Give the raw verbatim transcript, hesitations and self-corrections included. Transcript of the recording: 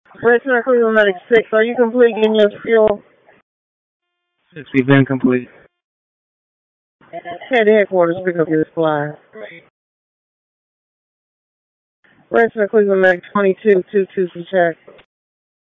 Red Center Cleveland Medic six, are you complete in your fuel? Yes, we've been complete. Head to headquarters, pick up your supplies. Red Center Cleveland Medic twenty-two, two two to check.